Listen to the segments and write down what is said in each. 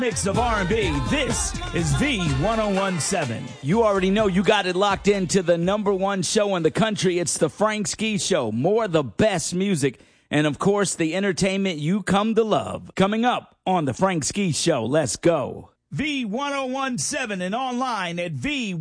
Mix of R&B. This is V1017. You already know you got it locked into the number one show in the country. It's the Frank Ski Show. More of the best music and, of course, the entertainment you come to love. Coming up on the Frank Ski Show. Let's go. V1017 and online at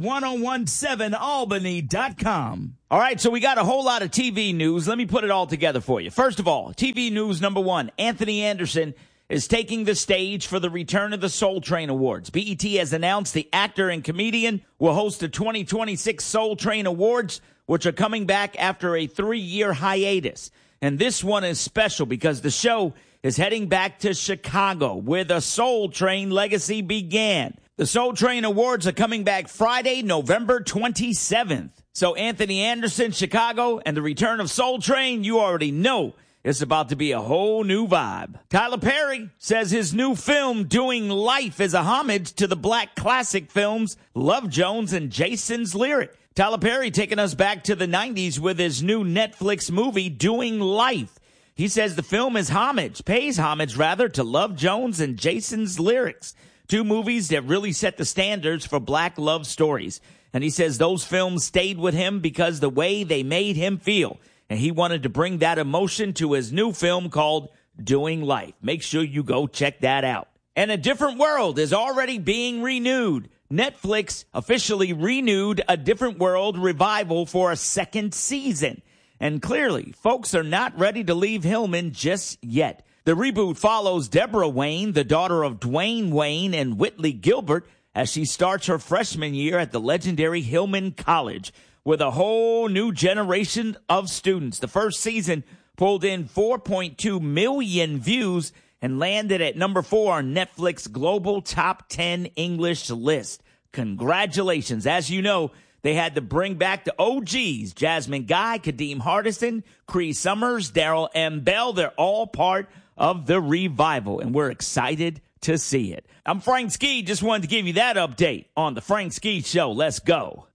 V1017Albany.com. All right, so we got a whole lot of TV news. Let me put it all together for you. First of all, TV news number one, Anthony Anderson is taking the stage for the return of the Soul Train Awards. BET has announced the actor and comedian will host the 2026 Soul Train Awards, which are coming back after a 3-year hiatus. And this one is special because the show is heading back to Chicago, where the Soul Train legacy began. The Soul Train Awards are coming back Friday, November 27th. So Anthony Anderson, Chicago, and the return of Soul Train, you already know it's about to be a whole new vibe. Tyler Perry says his new film, Doing Life, is a homage to the black classic films Love Jones and Jason's Lyric. Tyler Perry taking us back to the 90s with his new Netflix movie, Doing Life. He says the film pays homage to Love Jones and Jason's Lyrics, two movies that really set the standards for black love stories. And he says those films stayed with him because the way they made him feel. And he wanted to bring that emotion to his new film called Doing Life. Make sure you go check that out. And A Different World is already being renewed. Netflix officially renewed A Different World revival for a second season. And clearly, folks are not ready to leave Hillman just yet. The reboot follows Deborah Wayne, the daughter of Dwayne Wayne and Whitley Gilbert, as she starts her freshman year at the legendary Hillman College with a whole new generation of students. The first season pulled in 4.2 million views and landed at number 4 on Netflix Global Top 10 English list. Congratulations. As you know, they had to bring back the OGs, Jasmine Guy, Kadeem Hardison, Cree Summers, Daryl M. Bell. They're all part of the revival, and we're excited to see it. I'm Frank Ski. Just wanted to give you that update on the Frank Ski Show. Let's go.